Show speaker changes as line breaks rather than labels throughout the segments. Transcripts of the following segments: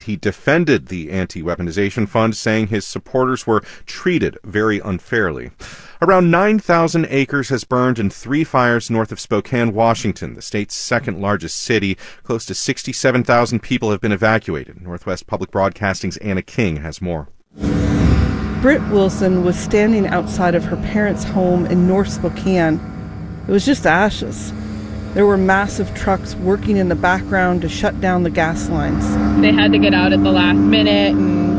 he defended the anti-weaponization fund, saying his supporters were treated very unfairly. Around 9,000 acres has burned in 3 fires north of Spokane, Washington, the state's second largest city. Close to 67,000 people have been evacuated. Northwest Public Broadcasting's Anna King has more.
Britt Wilson was standing outside of her parents' home in North Spokane. It was just ashes. There were massive trucks working in the background to shut down the gas lines.
They had to get out at the last minute,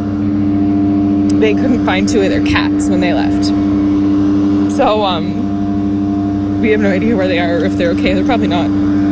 and they couldn't find 2 of their cats when they left. So, we have no idea where they are or if they're okay. They're probably not.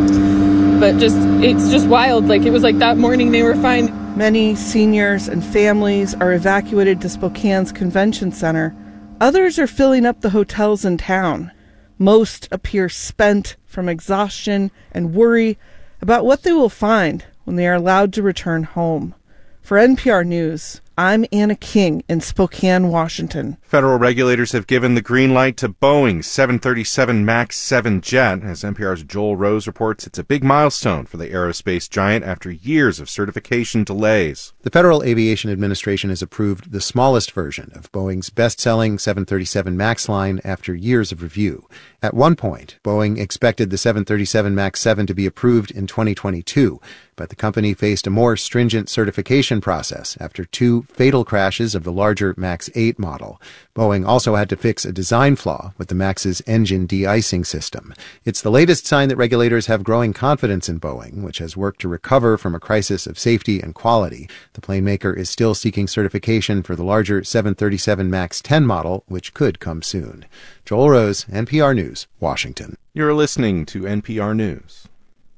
But it's just wild. Like, it was like that morning they were fine.
Many seniors and families are evacuated to Spokane's convention center. Others are filling up the hotels in town. Most appear spent from exhaustion and worry about what they will find when they are allowed to return home. For NPR News, I'm Anna King in Spokane, Washington.
Federal regulators have given the green light to Boeing's 737 MAX 7 jet. As NPR's Joel Rose reports, it's a big milestone for the aerospace giant after years of certification delays.
The Federal Aviation Administration has approved the smallest version of Boeing's best-selling 737 MAX line after years of review. At one point, Boeing expected the 737 MAX 7 to be approved in 2022, but the company faced a more stringent certification process after 2 fatal crashes of the larger MAX 8 model. Boeing also had to fix a design flaw with the MAX's engine de-icing system. It's the latest sign that regulators have growing confidence in Boeing, which has worked to recover from a crisis of safety and quality. The plane maker is still seeking certification for the larger 737 MAX 10 model, which could come soon. Joel Rose, NPR News, Washington.
You're listening to NPR News.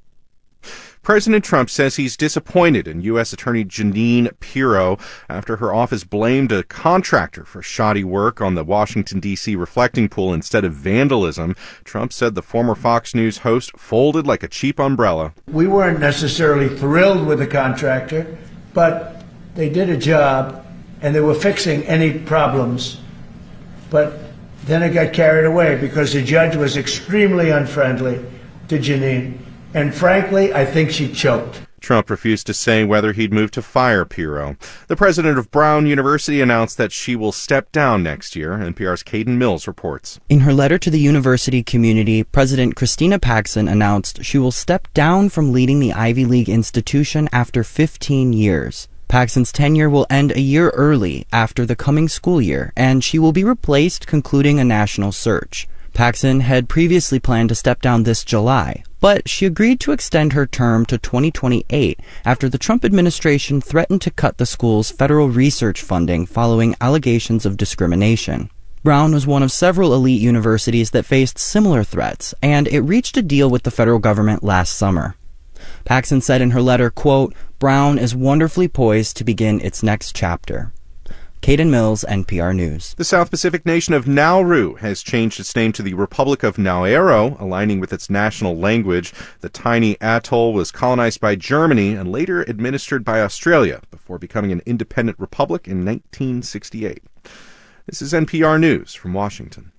President Trump says he's disappointed in U.S. Attorney Jeanine Pirro after her office blamed a contractor for shoddy work on the Washington, D.C. reflecting pool instead of vandalism. Trump said the former Fox News host folded like a cheap umbrella.
We weren't necessarily thrilled with the contractor, but they did a job and they were fixing any problems. But then it got carried away because the judge was extremely unfriendly to Jeanine. And frankly, I think she choked.
Trump refused to say whether he'd move to fire Pirro. The president of Brown University announced that she will step down next year. NPR's Caden Mills reports.
In her letter to the university community, President Christina Paxson announced she will step down from leading the Ivy League institution after 15 years. Paxson's tenure will end a year early after the coming school year, and she will be replaced concluding a national search. Paxson had previously planned to step down this July, but she agreed to extend her term to 2028 after the Trump administration threatened to cut the school's federal research funding following allegations of discrimination. Brown was one of several elite universities that faced similar threats, and it reached a deal with the federal government last summer. Paxson said in her letter, quote, "Brown is wonderfully poised to begin its next chapter." Caden Mills, NPR News.
The South Pacific nation of Nauru has changed its name to the Republic of Nauru, aligning with its national language. The tiny atoll was colonized by Germany and later administered by Australia before becoming an independent republic in 1968. This is NPR News from Washington.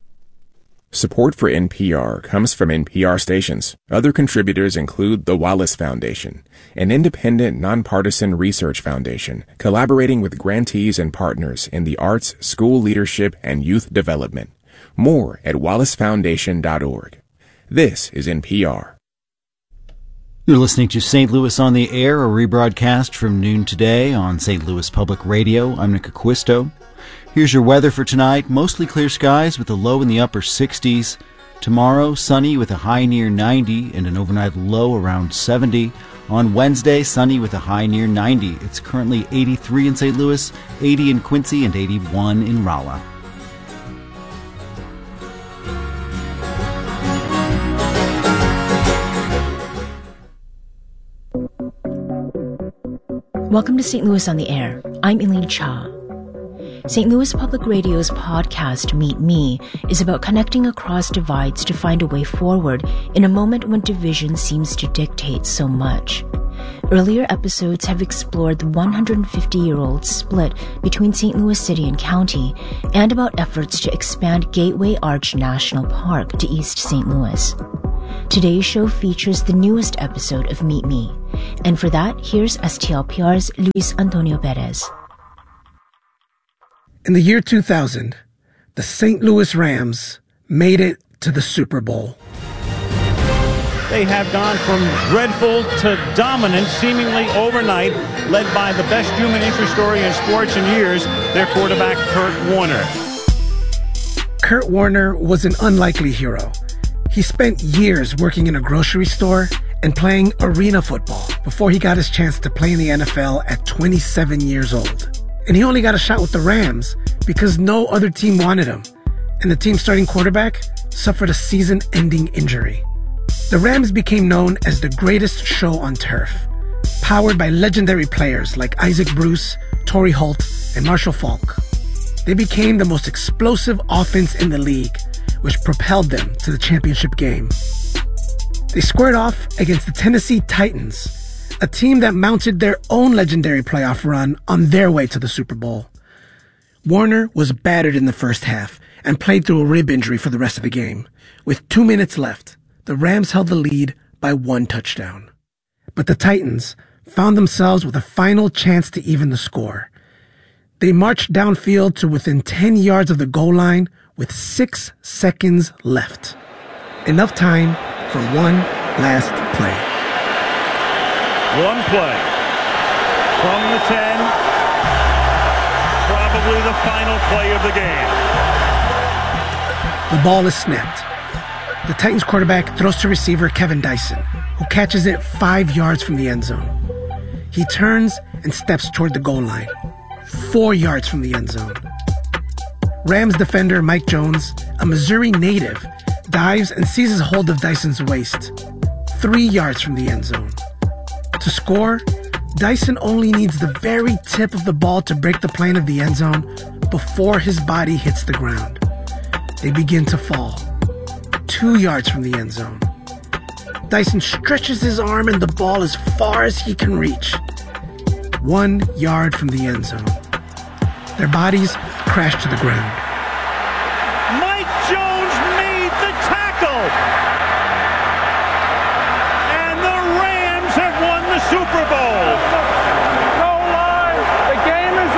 Support for NPR comes from NPR stations. Other contributors include the Wallace Foundation, an independent, nonpartisan research foundation collaborating with grantees and partners in the arts, school leadership, and youth development. More at wallacefoundation.org. This is NPR.
You're listening to St. Louis on the Air, a rebroadcast from noon today on St. Louis Public Radio. I'm Nick Acquisto. Here's your weather for tonight. Mostly clear skies with a low in the upper 60s. Tomorrow, sunny with a high near 90 and an overnight low around 70. On Wednesday, sunny with a high near 90. It's currently 83 in St. Louis, 80 in Quincy, and 81 in Rolla.
Welcome to St. Louis on the Air. I'm Eileen Cha. St. Louis Public Radio's podcast, Meet Me, is about connecting across divides to find a way forward in a moment when division seems to dictate so much. Earlier episodes have explored the 150-year-old split between St. Louis City and County and about efforts to expand Gateway Arch National Park to East St. Louis. Today's show features the newest episode of Meet Me. And for that, here's STLPR's Luis Antonio Perez.
In the year 2000, the St. Louis Rams made it to the Super Bowl.
They have gone from dreadful to dominant seemingly overnight, led by the best human interest story in sports in years, their quarterback, Kurt Warner.
Kurt Warner was an unlikely hero. He spent years working in a grocery store and playing arena football before he got his chance to play in the NFL at 27 years old. And he only got a shot with the Rams because no other team wanted him, and the team's starting quarterback suffered a season-ending injury. The Rams became known as the greatest show on turf, powered by legendary players like Isaac Bruce, Torrey Holt, and Marshall Faulk. They became the most explosive offense in the league, which propelled them to the championship game. They squared off against the Tennessee Titans, a team that mounted their own legendary playoff run on their way to the Super Bowl. Warner was battered in the first half and played through a rib injury for the rest of the game. With 2 minutes left, the Rams held the lead by 1 touchdown. But the Titans found themselves with a final chance to even the score. They marched downfield to within 10 yards of the goal line with 6 seconds left. Enough time for one last play.
One play from the 10, probably the final play of the game.
The ball is snapped. The Titans quarterback throws to receiver Kevin Dyson, who catches it 5 yards from the end zone. He turns and steps toward the goal line, 4 yards from the end zone. Rams defender Mike Jones, a Missouri native, dives and seizes hold of Dyson's waist, 3 yards from the end zone. To score, Dyson only needs the very tip of the ball to break the plane of the end zone before his body hits the ground. They begin to fall, 2 yards from the end zone. Dyson stretches his arm and the ball as far as he can reach, 1 yard from the end zone. Their bodies crash to the ground.
Mike Jones made the tackle! And the Rams have won the Super Bowl!
No lie! The game is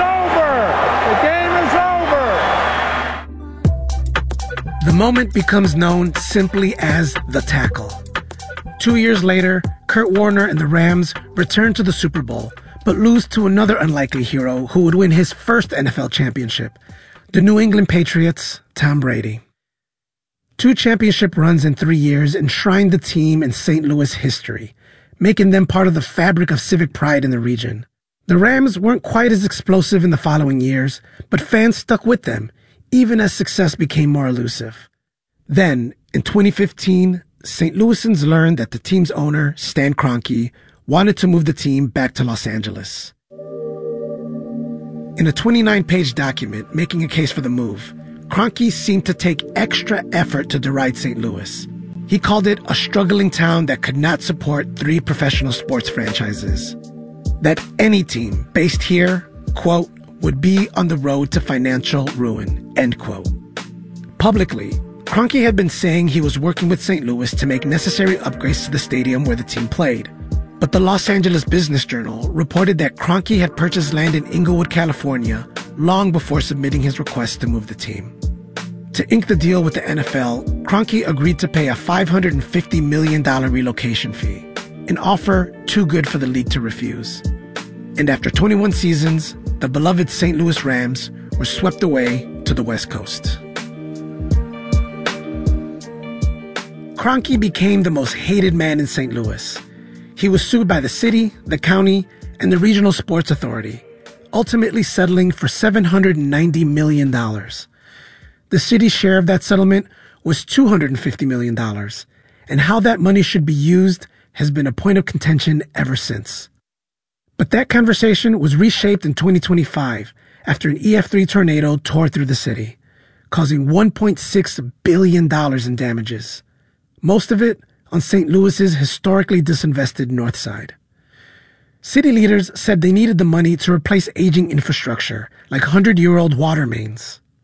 over! The game is over!
The moment becomes known simply as the tackle. 2 years later, Kurt Warner and the Rams return to the Super Bowl, but lose to another unlikely hero who would win his first NFL championship, the New England Patriots' Tom Brady. 2 championship runs in 3 years enshrined the team in St. Louis history, making them part of the fabric of civic pride in the region. The Rams weren't quite as explosive in the following years, but fans stuck with them, even as success became more elusive. Then, in 2015, St. Louisans learned that the team's owner, Stan Kroenke, wanted to move the team back to Los Angeles. In a 29-page document making a case for the move, Kroenke seemed to take extra effort to deride St. Louis. He called it a struggling town that could not support 3 professional sports franchises. That any team based here, quote, would be on the road to financial ruin, end quote. Publicly, Kroenke had been saying he was working with St. Louis to make necessary upgrades to the stadium where the team played. But the Los Angeles Business Journal reported that Kroenke had purchased land in Inglewood, California, long before submitting his request to move the team. To ink the deal with the NFL, Kroenke agreed to pay a $550 million relocation fee, an offer too good for the league to refuse. And after 21 seasons, the beloved St. Louis Rams were swept away to the West Coast. Kroenke became the most hated man in St. Louis. He was sued by the city, the county, and the regional sports authority, ultimately settling for $790 million. The city's share of that settlement was $250 million, and how that money should be used has been a point of contention ever since. But that conversation was reshaped in 2025 after an EF3 tornado tore through the city, causing $1.6 billion in damages, most of it on St. Louis's historically disinvested north side. City leaders said they needed the money to replace aging infrastructure, like 100-year-old water mains.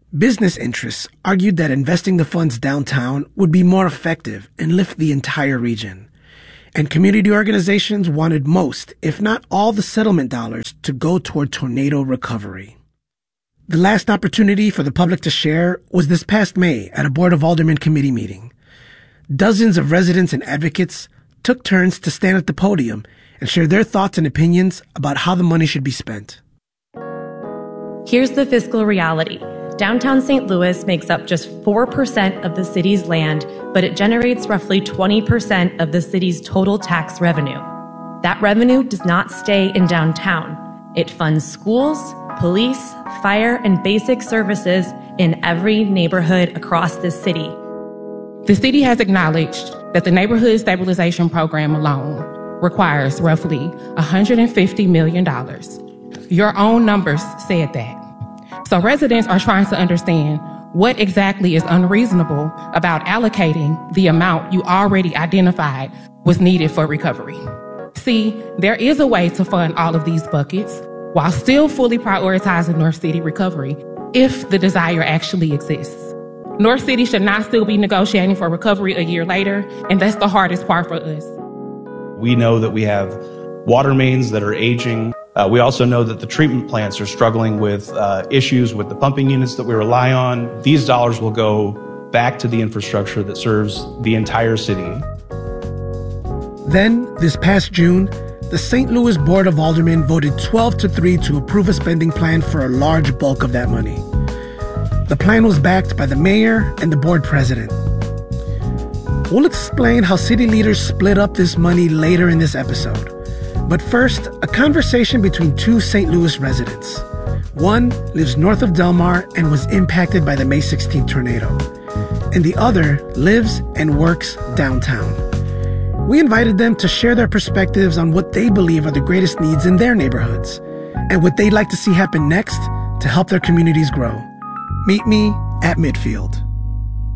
Business interests argued that investing the funds downtown would be more effective and lift the entire region. And community organizations wanted most, if not all, the settlement dollars to go toward tornado recovery. The last opportunity for the public to share was this past May at a Board of Aldermen committee meeting. Dozens of residents and advocates took turns to stand at the podium and share their thoughts and opinions about how the money should be spent.
Here's the fiscal reality. Downtown St. Louis makes up just 4% of the city's land, but it generates roughly 20% of the city's total tax revenue. That revenue does not stay in downtown. It funds schools, police, fire, and basic services in every neighborhood across the city.
The city has acknowledged that the Neighborhood Stabilization Program alone requires roughly $150 million. Your own numbers said that. So residents are trying to understand what exactly is unreasonable about allocating the amount you already identified was needed for recovery. See, there is a way to fund all of these buckets while still fully prioritizing North City recovery if the desire actually exists. North City should not still be negotiating for recovery a year later, and that's the hardest part for us.
We know that we have water mains that are aging. We also know that the treatment plants are struggling with issues with the pumping units that we rely on. These dollars will go back to the infrastructure that serves the entire city.
Then, this past June, the St. Louis Board of Aldermen voted 12-3 to approve a spending plan for a large bulk of that money. The plan was backed by the mayor and the board president. We'll explain how city leaders split up this money later in this episode. But first, a conversation between two St. Louis residents. One lives north of Del Mar and was impacted by the May 16th tornado. And the other lives and works downtown. We invited them to share their perspectives on what they believe are the greatest needs in their neighborhoods and what they'd like to see happen next to help their communities grow. Meet me at Midfield.